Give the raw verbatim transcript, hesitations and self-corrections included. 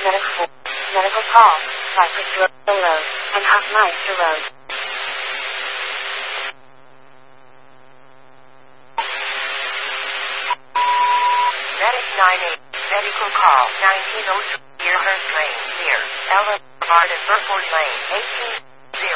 Medical four. Medical call. Cypress Road Road and Hoffmeister Road. Medic nine eight. Medical call nineteen oh two. Deerhurst Lane near Ella Boulevard and Burford Lane eighteen.